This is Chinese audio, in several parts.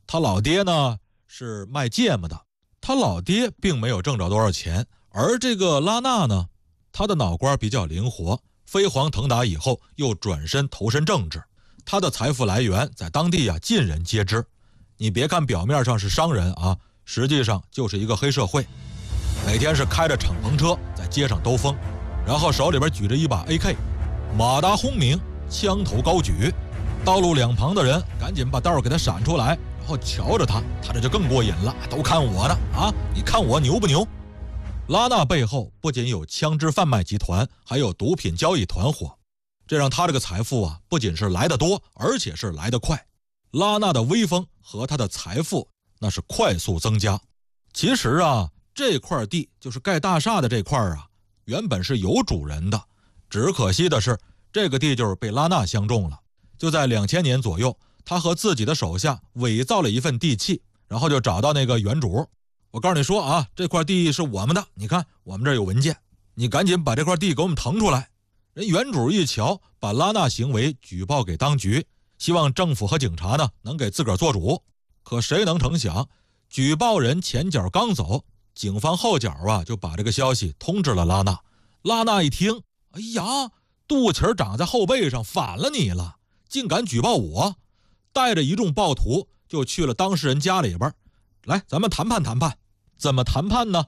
他老爹呢是卖芥末的，他老爹并没有挣着多少钱，而这个拉纳呢，他的脑瓜比较灵活，飞黄腾达以后又转身投身政治，他的财富来源在当地尽人皆知。你别看表面上是商人啊，实际上就是一个黑社会，每天是开着敞篷车在街上兜风，然后手里边举着一把 AK， 马达轰鸣，枪头高举，道路两旁的人赶紧把道给他闪出来，然后瞧着他这就更过瘾了，都看我呢啊！你看我牛不牛？拉纳背后不仅有枪支贩卖集团，还有毒品交易团伙，这让他这个财富不仅是来得多，而且是来得快。拉纳的威风和他的财富那是快速增加。其实这块地就是盖大厦的这块原本是有主人的，只可惜的是这个地就是被拉纳相中了。就在2000年左右，他和自己的手下伪造了一份地契，然后就找到那个原主，我告诉你说这块地是我们的，你看我们这儿有文件，你赶紧把这块地给我们腾出来。人原主一瞧，把拉纳行为举报给当局，希望政府和警察呢能给自个儿做主。可谁能成想，举报人前脚刚走，警方后脚就把这个消息通知了拉纳。拉纳一听，哎呀，肚脐长在后背上，反了你了，竟敢举报我！带着一众暴徒就去了当事人家里边，来，咱们谈判谈判。怎么谈判呢？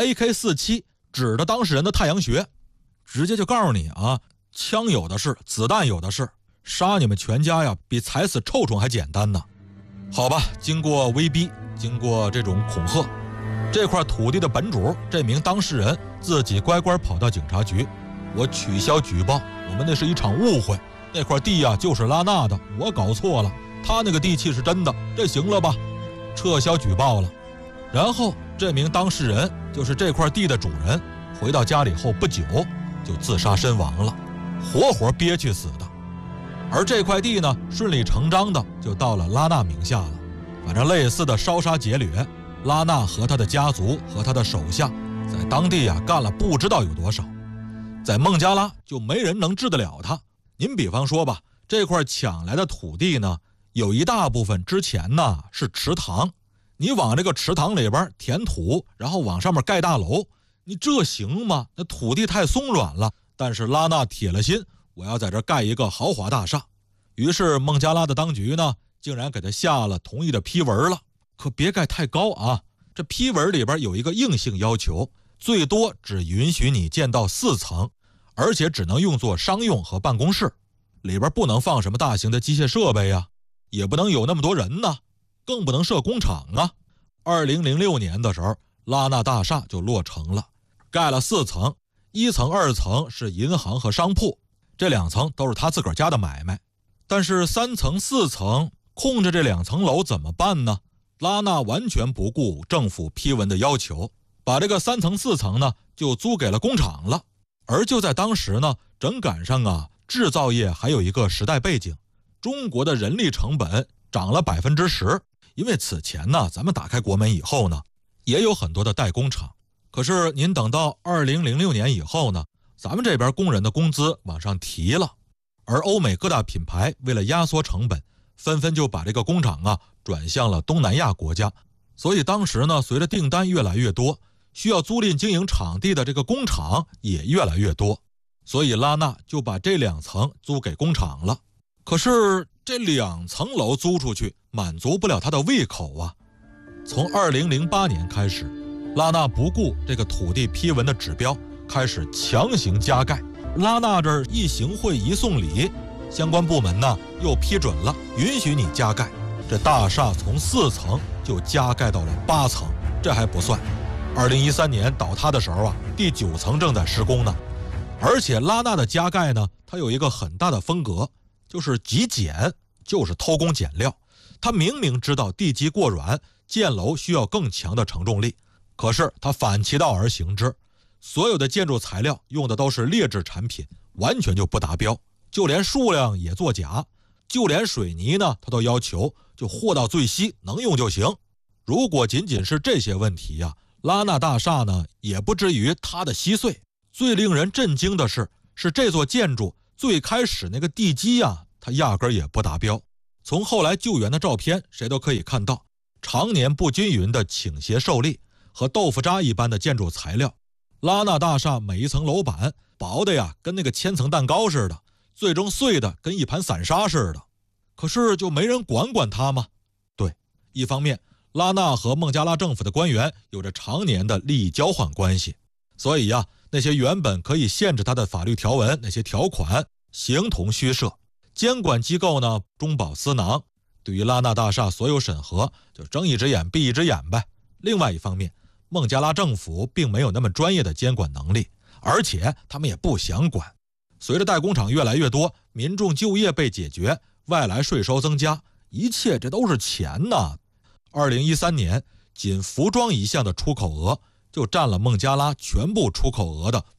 AK-47 指着当事人的太阳穴，直接就告诉你枪有的是，子弹有的是，杀你们全家比踩死臭虫还简单呢。好吧，经过威逼，经过这种恐吓，这块土地的本主这名当事人自己乖乖跑到警察局，我取消举报，我们那是一场误会，那块地就是拉纳的，我搞错了，他那个地契是真的，这行了吧？撤销举报了。然后这名当事人就是这块地的主人，回到家里后不久就自杀身亡了，活活憋屈死的。而这块地呢，顺理成章的就到了拉纳名下了。反正类似的烧杀劫掠，拉纳和他的家族和他的手下在当地干了不知道有多少。在孟加拉就没人能治得了他。您比方说吧，这块抢来的土地呢，有一大部分之前呢是池塘，你往这个池塘里边填土，然后往上面盖大楼，你这行吗？那土地太松软了。但是拉纳铁了心，我要在这盖一个豪华大厦。于是孟加拉的当局呢，竟然给他下了同意的批文了。可别盖太高这批文里边有一个硬性要求，最多只允许你建到4层，而且只能用作商用和办公室，里边不能放什么大型的机械设备也不能有那么多人更不能设工厂2006年的时候，拉纳大厦就落成了，盖了4层，1层2层是银行和商铺，这2层都是他自个儿家的买卖。但是3层4层空着这2层楼怎么办呢？拉纳完全不顾政府批文的要求，把这个3层4层呢就租给了工厂了。而就在当时呢，正赶上制造业还有一个时代背景，中国的人力成本涨了10%，因为此前呢，咱们打开国门以后呢，也有很多的代工厂。可是您等到2006年以后呢，咱们这边工人的工资往上提了，而欧美各大品牌为了压缩成本，纷纷就把这个工厂转向了东南亚国家。所以当时呢，随着订单越来越多，需要租赁经营场地的这个工厂也越来越多，所以拉纳就把这2层租给工厂了。可是这2层楼租出去满足不了他的胃口从2008年开始，拉纳不顾这个土地批文的指标，开始强行加盖。拉纳这儿一行贿一送礼，相关部门呢又批准了，允许你加盖。这大厦从4层就加盖到了8层，这还不算。2013年倒塌的时候第9层正在施工呢。而且拉纳的加盖呢，它有一个很大的风格，就是极简，就是偷工减料。他明明知道地基过软，建楼需要更强的承重力，可是他反其道而行之，所有的建筑材料用的都是劣质产品，完全就不达标，就连数量也作假，就连水泥呢，他都要求就和到最稀，能用就行。如果仅仅是这些问题拉纳大厦呢也不至于塌得稀碎。最令人震惊的是这座建筑最开始那个地基它压根儿也不达标。 从后来救援的照片，谁都可以看到，常年不均匀的倾斜受力和豆腐渣一般的建筑材料，拉纳大厦每一层楼板薄的呀，跟那个千层蛋糕似的，最终碎的跟一盘散沙似的。可是就没人管它吗？对，一方面拉纳和孟加拉政府的官员有着常年的利益交换关系，所以呀，那些原本可以限制他的法律条文，那些条款形同虚设。监管机构呢中饱私囊，对于拉纳大厦所有审核就睁一只眼闭一只眼呗。另外一方面，孟加拉政府并没有那么专业的监管能力，而且他们也不想管。随着代工厂越来越多，民众就业被解决，外来税收增加，一切这都是钱呐。2013年仅服装一项的出口额就占了孟加拉全部出口额的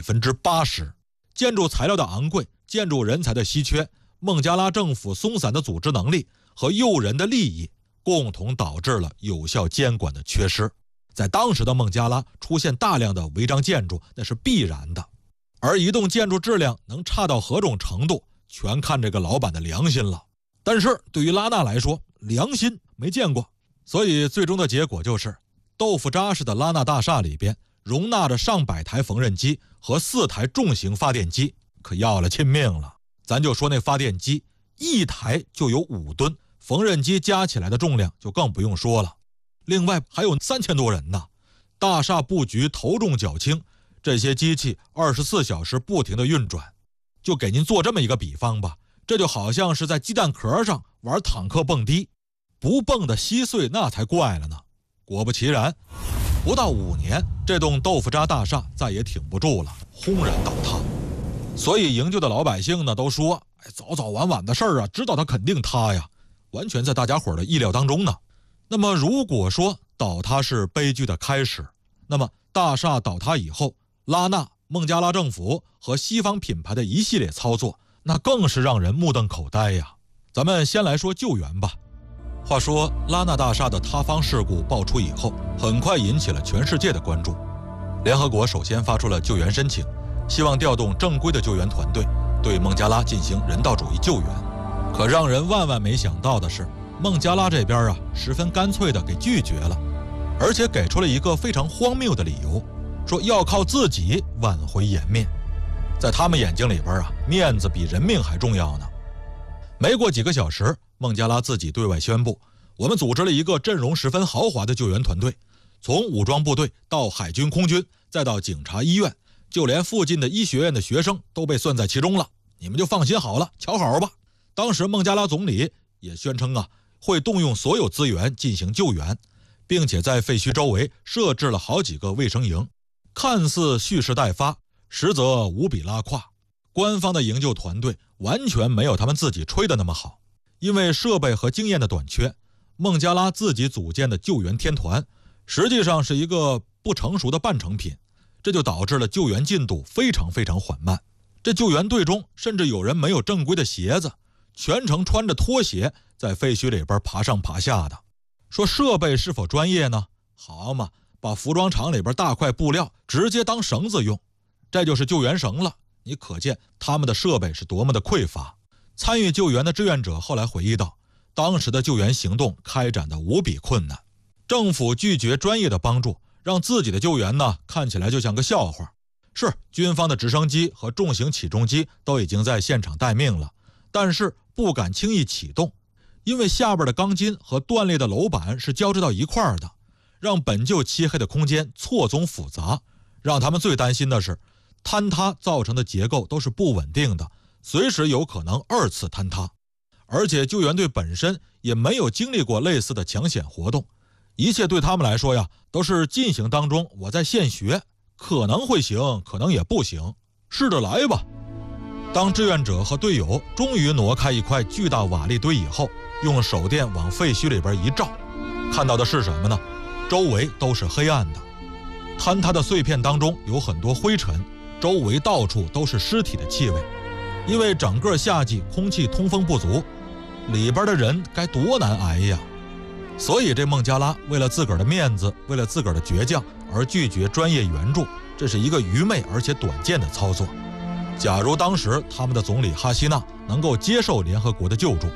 80%。 建筑材料的昂贵，建筑人才的稀缺，孟加拉政府松散的组织能力和诱人的利益共同导致了有效监管的缺失。在当时的孟加拉出现大量的违章建筑，那是必然的。而一栋建筑质量能差到何种程度，全看这个老板的良心了。但是对于拉纳来说，良心没见过，所以最终的结果就是豆腐渣式的拉纳大厦里边容纳着上百台缝纫机和4台重型发电机，可要了亲命了。咱就说那发电机一台就有5吨，缝纫机加起来的重量就更不用说了。另外还有3000多人呢。大厦布局头重脚轻，这些机器24小时不停地运转。就给您做这么一个比方吧，这就好像是在鸡蛋壳上玩坦克蹦迪，不蹦得稀碎那才怪了呢。果不其然，不到5年，这栋豆腐渣大厦再也挺不住了，轰然倒塌。所以营救的老百姓呢都说，早早晚晚的事儿啊，知道它肯定塌呀，完全在大家伙的意料当中呢。那么如果说倒塌是悲剧的开始，那么大厦倒塌以后，拉纳、孟加拉政府和西方品牌的一系列操作，那更是让人目瞪口呆呀。咱们先来说救援吧。话说拉纳大厦的塌方事故爆出以后，很快引起了全世界的关注。联合国首先发出了救援申请，希望调动正规的救援团队对孟加拉进行人道主义救援。可让人万万没想到的是，孟加拉这边啊十分干脆地给拒绝了，而且给出了一个非常荒谬的理由，说要靠自己挽回颜面。在他们眼睛里边啊，面子比人命还重要呢。没过几个小时，孟加拉自己对外宣布，我们组织了一个阵容十分豪华的救援团队，从武装部队到海军空军，再到警察医院，就连附近的医学院的学生都被算在其中了，你们就放心好了，瞧好吧。当时孟加拉总理也宣称啊，会动用所有资源进行救援，并且在废墟周围设置了好几个卫生营，看似蓄势待发，实则无比拉胯。官方的营救团队完全没有他们自己吹的那么好，因为设备和经验的短缺，孟加拉自己组建的救援天团实际上是一个不成熟的半成品，这就导致了救援进度非常缓慢。这救援队中甚至有人没有正规的鞋子，全程穿着拖鞋在废墟里边爬上爬下的。说设备是否专业呢？好嘛，把服装厂里边大块布料直接当绳子用，这就是救援绳了。你可见他们的设备是多么的匮乏。参与救援的志愿者后来回忆道，当时的救援行动开展的无比困难，政府拒绝专业的帮助，让自己的救援呢看起来就像个笑话。是军方的直升机和重型起重机都已经在现场待命了，但是不敢轻易启动，因为下边的钢筋和断裂的楼板是交织到一块儿的，让本就漆黑的空间错综复杂。让他们最担心的是坍塌造成的结构都是不稳定的，随时有可能2次坍塌。而且救援队本身也没有经历过类似的抢险活动，一切对他们来说呀都是进行当中，我在现学，可能会行，可能也不行，试着来吧。当志愿者和队友终于挪开一块巨大瓦砾堆以后，用手电往废墟里边一照，看到的是什么呢？周围都是黑暗的，坍塌的碎片当中有很多灰尘，周围到处都是尸体的气味。因为整个夏季空气通风不足，里边的人该多难挨呀。所以这孟加拉为了自个儿的面子，为了自个儿的倔强而拒绝专业援助，这是一个愚昧而且短见的操作。假如当时他们的总理哈希纳能够接受联合国的救助，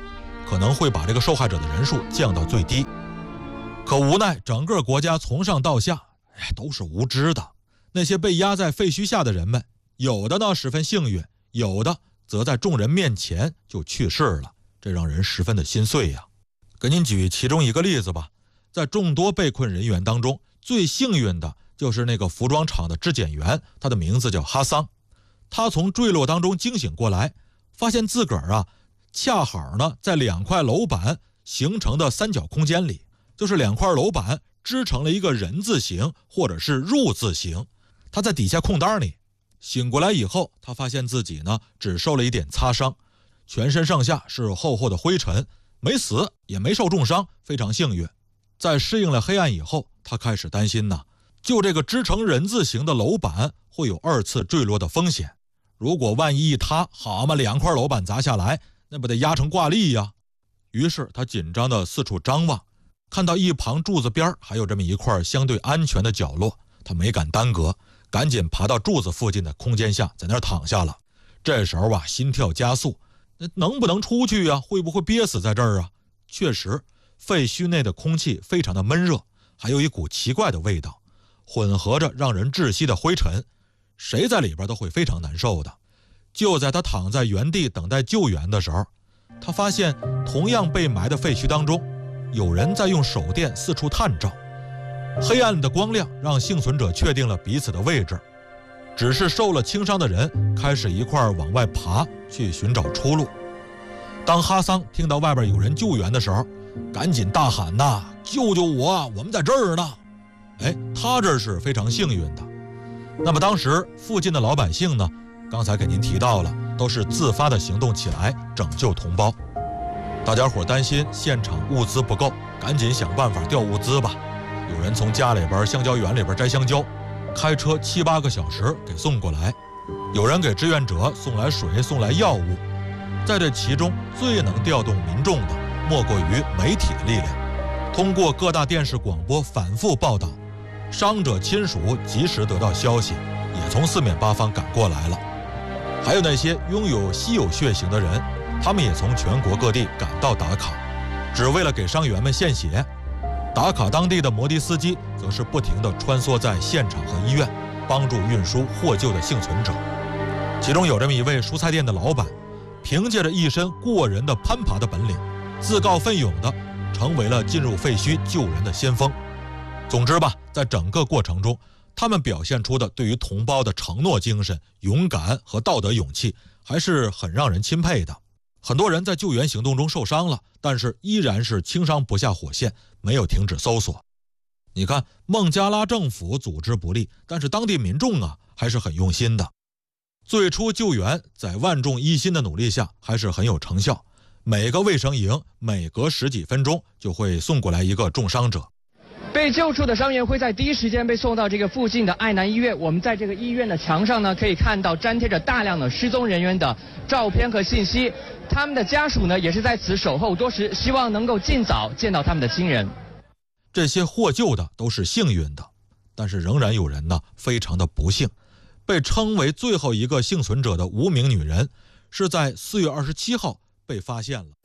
可能会把这个受害者的人数降到最低。可无奈整个国家从上到下都是无知的，那些被压在废墟下的人们，有的呢十分幸运，有的则在众人面前就去世了，这让人十分的心碎呀。给您举其中一个例子吧，在众多被困人员当中，最幸运的就是那个服装厂的质检员，他的名字叫哈桑。他从坠落当中惊醒过来，发现自个儿恰好呢在2块楼板形成的三角空间里，就是2块楼板织成了一个人字形或者是入字形，他在底下空当里。醒过来以后，他发现自己呢只受了一点擦伤，全身上下是厚厚的灰尘，没死也没受重伤，非常幸运。在适应了黑暗以后，他开始担心就这个织成人字形的楼板会有2次坠落的风险，如果万一一塌，好嘛，2块楼板砸下来，那不得压成挂历呀。于是他紧张地四处张望，看到一旁柱子边还有这么一块相对安全的角落，他没敢耽搁，赶紧爬到柱子附近的空间下，在那儿躺下了。这时候心跳加速，能不能出去呀？会不会憋死在这儿啊？确实，废墟内的空气非常的闷热，还有一股奇怪的味道，混合着让人窒息的灰尘，谁在里边都会非常难受的。就在他躺在原地等待救援的时候，他发现同样被埋的废墟当中，有人在用手电四处探照。黑暗的光亮让幸存者确定了彼此的位置，只是受了轻伤的人开始一块往外爬，去寻找出路。当哈桑听到外边有人救援的时候，赶紧大喊救救我，我们在这儿呢。他这是非常幸运的。那么当时附近的老百姓呢，刚才给您提到了，都是自发的行动起来拯救同胞。大家伙担心现场物资不够，赶紧想办法调物资吧。有人从家里边香蕉园里边摘香蕉，开车7、8个小时给送过来。有人给志愿者送来水，送来药物。在这其中最能调动民众的，莫过于媒体的力量。通过各大电视广播反复报道，伤者亲属及时得到消息，也从4面8方赶过来了。还有那些拥有稀有血型的人，他们也从全国各地赶到打卡，只为了给伤员们献血。打卡当地的摩的司机则是不停地穿梭在现场和医院，帮助运输获救的幸存者。其中有这么一位蔬菜店的老板，凭借着一身过人的攀爬的本领，自告奋勇地成为了进入废墟救人的先锋。总之吧，在整个过程中，他们表现出的对于同胞的承诺精神、勇敢和道德勇气，还是很让人钦佩的。很多人在救援行动中受伤了，但是依然是轻伤不下火线，没有停止搜索。你看，孟加拉政府组织不力，但是当地民众还是很用心的。最初救援在万众一心的努力下，还是很有成效。每个卫生营每隔10几分钟就会送过来一个重伤者。 被救出的伤员会在第一时间被送到这个附近的爱南医院。我们在这个医院的墙上呢，可以看到粘贴着大量的失踪人员的照片和信息。他们的家属呢，也是在此守候多时，希望能够尽早见到他们的亲人。 这些获救的都是幸运的，但是仍然有人非常的不幸。被称为最后一个幸存者的无名女人，是在4月27号被发现了。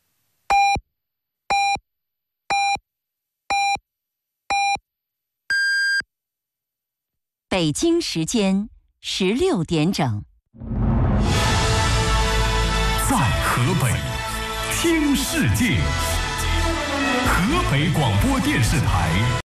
北京时间16点整。 在河北听世界，河北广播电视台。